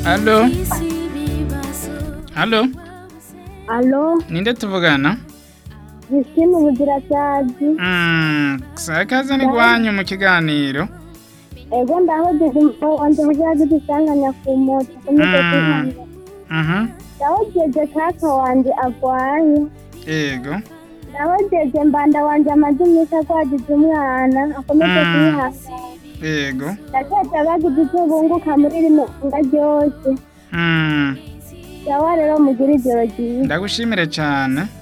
Allo? Allo? Alo, Ninde tuvugana? Christine Buzirasazi. Sakaza ni gwanyu mu kiganiro. Ego ndahojeje wanje mujaje dusanganya ku moto kumite kwihanga. Ndahojeje kaka wanje agwaye. Ego. Ndahojeje mbanda wanje amaze imisi agwajize umwana akomeze kwihanga. Ego. Ndacaca bagize ivyo bunguka muri rino nga ryose. Yawa rero mugira ijoro ryiza. Ndagushimire cyane.